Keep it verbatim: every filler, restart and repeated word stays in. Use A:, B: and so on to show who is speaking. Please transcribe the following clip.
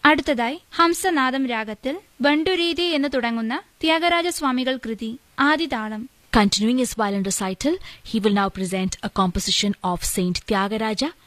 A: അടുത്തതായി ഹംസനാദം രാഗത്തിൽ ബണ്ടുരീതി എന്ന് തുടങ്ങുന്ന ത്യാഗരാജസ്വാമികൾ കൃതി ആദിതാളം.
B: Continuing his violin recital, he will now present a composition of Saint Tyagaraja